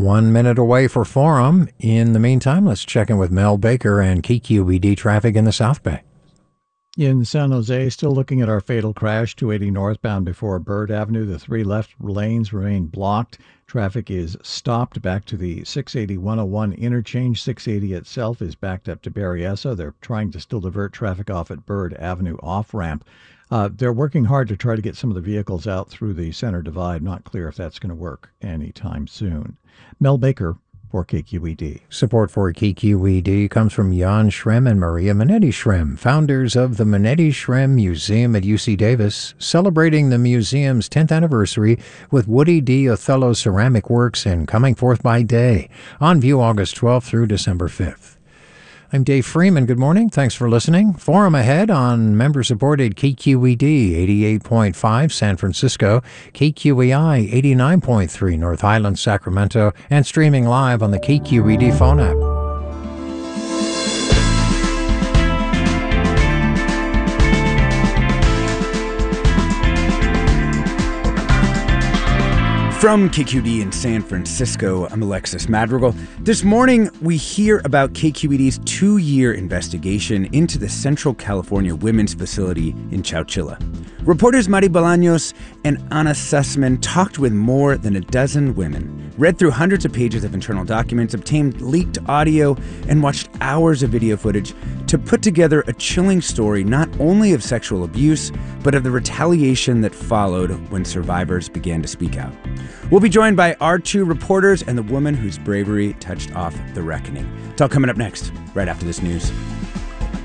1 minute away for Forum. In the meantime, let's check in with Mel Baker and KQED traffic in the South Bay. In San Jose, still looking at our fatal crash, 280 northbound before Bird Avenue. The 3 left lanes remain blocked. Traffic is stopped back to the 680-101 interchange. 680 itself is backed up to Berryessa. They're trying to still divert traffic off at Bird Avenue off-ramp. They're working hard to try to get some of the vehicles out through the center divide. Not clear if that's going to work anytime soon. Mel Baker for KQED. Support for KQED comes from Jan Schrem and Maria Minetti Schrem, founders of the Minetti Schrem Museum at UC Davis, celebrating the museum's 10th anniversary with Woody D. Othello ceramic works and Coming Forth by Day, on view August 12th through December 5th. I'm Dave Freeman. Good morning. Thanks for listening. Forum ahead on member-supported KQED 88.5 San Francisco, KQEI 89.3 North Highlands, Sacramento, and streaming live on the KQED phone app. From KQED in San Francisco, I'm Alexis Madrigal. This morning, we hear about KQED's 2-year investigation into the Central California Women's Facility in Chowchilla. Reporters Mari Bolaños and Anna Sussman talked with more than a dozen women, read through hundreds of pages of internal documents, obtained leaked audio, and watched hours of video footage to put together a chilling story not only of sexual abuse, but of the retaliation that followed when survivors began to speak out. We'll be joined by our 2 reporters and the woman whose bravery touched off the reckoning. It's all coming up next, right after this news.